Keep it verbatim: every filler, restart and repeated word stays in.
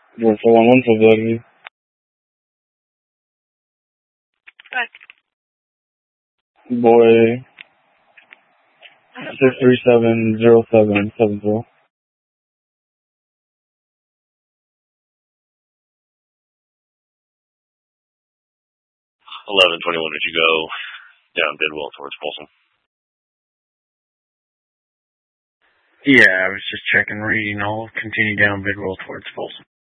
Four four one one, Philadelphia. Boy, six three seven zero seven seven zero. Eleven twenty one. Did you go down Bidwell towards Folsom? Yeah, I was just checking, reading all. Continue down Bidwell towards Folsom.